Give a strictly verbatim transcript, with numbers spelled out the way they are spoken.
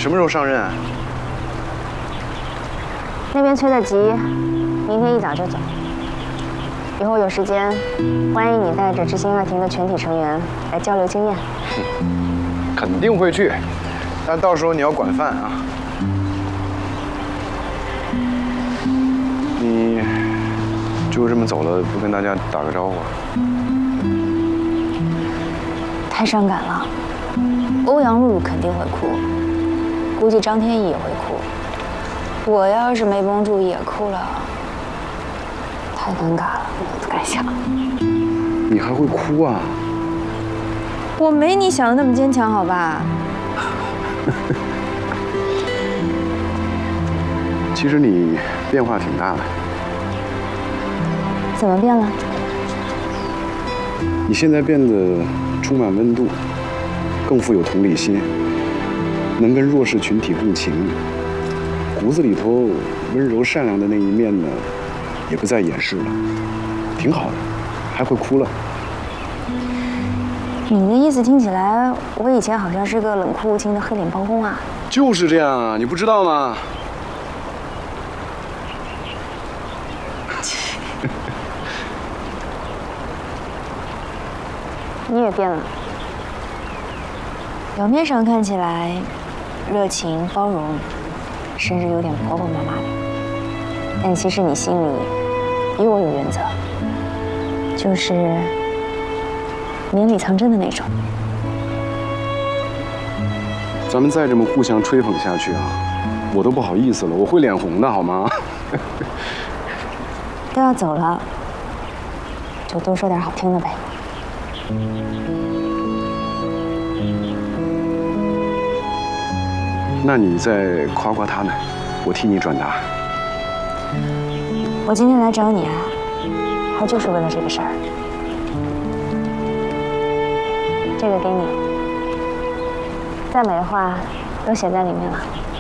什么时候上任啊？ 那边催得急，明天一早就走。以后有时间，欢迎你带着知心爱庭的全体成员来交流经验。 肯定会去，但到时候你要管饭啊。你就这么走了，不跟大家打个招呼？ 太伤感了，欧阳露露肯定会哭，估计张天翼也会哭。我要是没绷住也哭了，太尴尬了，我不敢想。 你还会哭啊？ 我没你想的那么坚强，好吧？ 其实你变化挺大的。 怎么变了？ 你现在变得充满温度，更富有同理心，能跟弱势群体共情，骨子里头温柔善良的那一面呢，也不再掩饰了，挺好的，还会哭了。 你的意思听起来，我以前好像是个冷酷无情的黑脸包公啊。 就是这样啊，你不知道吗？ 你也变了，表面上看起来热情包容，甚至有点婆婆妈妈的，但其实你心里比我有原则，就是绵里藏针的那种。 咱们再这么互相吹捧下去啊，我都不好意思了，我会脸红的好吗？ 都要走了，就多说点好听的呗。 那你再夸夸他们，我替你转达。 我今天来找你啊，还就是为了这个事儿。这个给你，再美的话都写在里面了。